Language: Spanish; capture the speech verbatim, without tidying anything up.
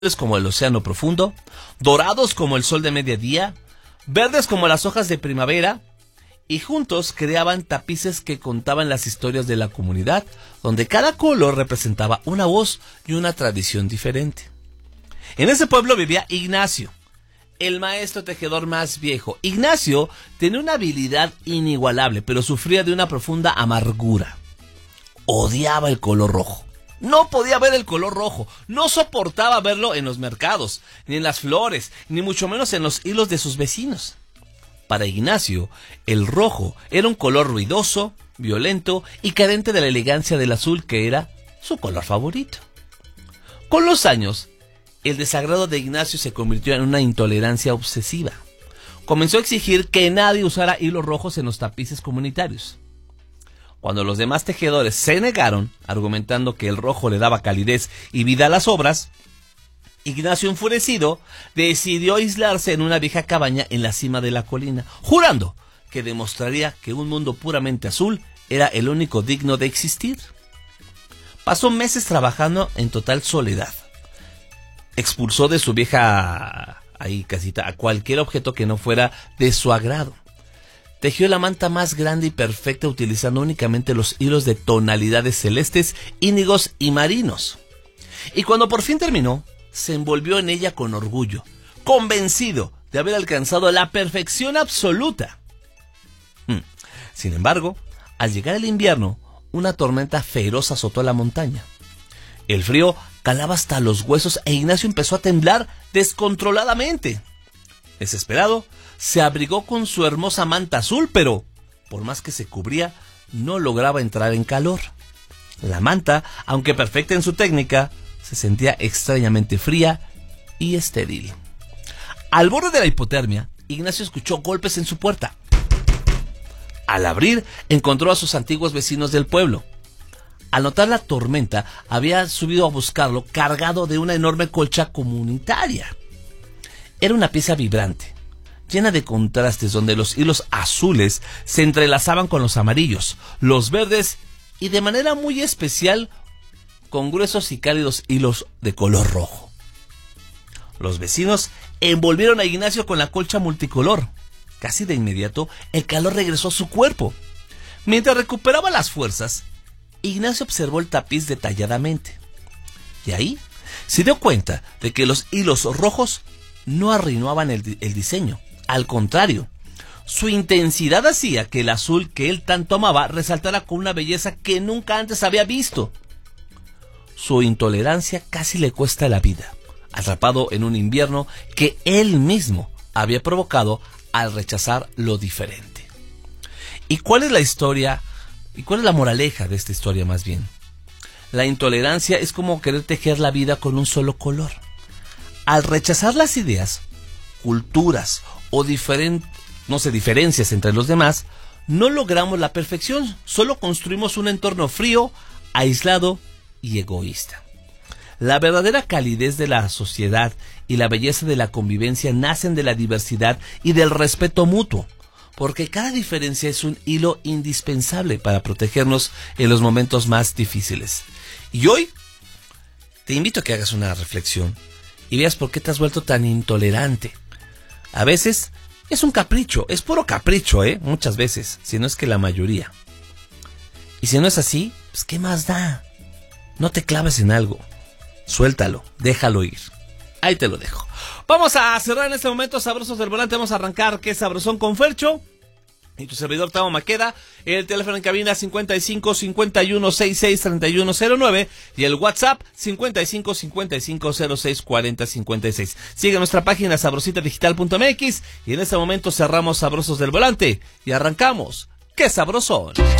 como el océano profundo, dorados como el sol de mediodía, verdes como las hojas de primavera, y juntos creaban tapices que contaban las historias de la comunidad, donde cada color representaba una voz y una tradición diferente. En ese pueblo vivía Ignacio, el maestro tejedor más viejo. Ignacio tenía una habilidad inigualable, pero sufría de una profunda amargura. Odiaba el color rojo. No podía ver el color rojo, no soportaba verlo en los mercados, ni en las flores, ni mucho menos en los hilos de sus vecinos. Para Ignacio, el rojo era un color ruidoso, violento y carente de la elegancia del azul, que era su color favorito. Con los años, el desagrado de Ignacio se convirtió en una intolerancia obsesiva. Comenzó a exigir que nadie usara hilos rojos en los tapices comunitarios. Cuando los demás tejedores se negaron, argumentando que el rojo le daba calidez y vida a las obras, Ignacio, enfurecido, decidió aislarse en una vieja cabaña en la cima de la colina, jurando que demostraría que un mundo puramente azul era el único digno de existir. Pasó meses trabajando en total soledad. Expulsó de su vieja ahí casita a cualquier objeto que no fuera de su agrado. Tejió la manta más grande y perfecta utilizando únicamente los hilos de tonalidades celestes, índigos y marinos. Y cuando por fin terminó, se envolvió en ella con orgullo, convencido de haber alcanzado la perfección absoluta. Hmm. Sin embargo, al llegar el invierno, una tormenta feroz azotó la montaña. El frío calaba hasta los huesos e Ignacio empezó a temblar descontroladamente. Desesperado, se abrigó con su hermosa manta azul, pero por más que se cubría, no lograba entrar en calor. La manta, aunque perfecta en su técnica, se sentía extrañamente fría y estéril. Al borde de la hipotermia, Ignacio escuchó golpes en su puerta. Al abrir, encontró a sus antiguos vecinos del pueblo. Al notar la tormenta, había subido a buscarlo cargado de una enorme colcha comunitaria. Era una pieza vibrante, llena de contrastes, donde los hilos azules se entrelazaban con los amarillos, los verdes y de manera muy especial con gruesos y cálidos hilos de color rojo. Los vecinos envolvieron a Ignacio con la colcha multicolor. Casi de inmediato, el calor regresó a su cuerpo. Mientras recuperaba las fuerzas, Ignacio observó el tapiz detalladamente. Y ahí se dio cuenta de que los hilos rojos no arruinaban el, el diseño. Al contrario, su intensidad hacía que el azul que él tanto amaba resaltara con una belleza que nunca antes había visto. Su intolerancia casi le cuesta la vida, atrapado en un invierno que él mismo había provocado al rechazar lo diferente. ¿Y cuál es la historia? ¿Y cuál es la moraleja de esta historia más bien? La intolerancia es como querer tejer la vida con un solo color. Al rechazar las ideas, culturas o diferen, no sé, diferencias entre los demás, no logramos la perfección, solo construimos un entorno frío, aislado y egoísta. La verdadera calidez de la sociedad y la belleza de la convivencia nacen de la diversidad y del respeto mutuo, porque cada diferencia es un hilo indispensable para protegernos en los momentos más difíciles. Y hoy te invito a que hagas una reflexión y veas por qué te has vuelto tan intolerante. A veces es un capricho, es puro capricho, ¿eh? Muchas veces, si no es que la mayoría. Y si no es así, pues ¿qué más da? No te claves en algo. Suéltalo, déjalo ir. Ahí te lo dejo. Vamos a cerrar en este momento Sabrosos del Volante. Vamos a arrancar ¿Qué sabrosón con Fercho? Y tu servidor Tavo Maqueda. El teléfono en cabina cincuenta y cinco, cincuenta y uno, sesenta y seis, treinta y uno cero nueve. Y el WhatsApp cincuenta y cinco, cincuenta y cinco, cero seis, cuarenta, cincuenta y seis. Sigue nuestra página sabrosita digital punto m x. Y en este momento cerramos Sabrosos del Volante. Y arrancamos ¿Qué sabrosón?